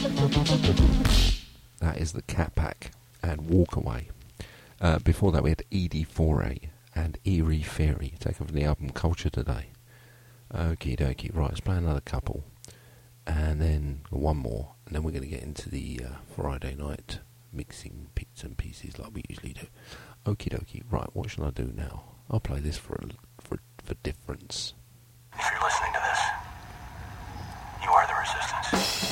That is the Cat Pack and Walk Away. Before that we had Edie Foray and Eerie Fairy, taken from the album Culture Today. Okie dokie, right, let's play another couple. And then one more, and then we're going to get into the Friday night mixing bits and pieces like we usually do. Okie dokie, right, what shall I do now? I'll play this for difference. If you're listening to this, you are the resistance.